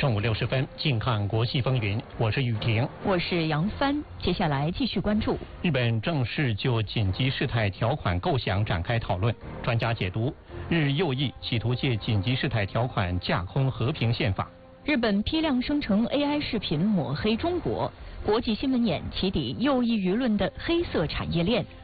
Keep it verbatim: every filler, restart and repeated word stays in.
正午六十分，近看国际风云，我是雨婷， 我是杨帆。接下来继续关注。 日本正式就紧急事态条款构想展开讨论，专家解读日右翼企图借紧急事态条款架空和平宪法。 日本批量生成 A I 视频抹黑中国，国际新闻眼起底右翼舆论的黑色产业链。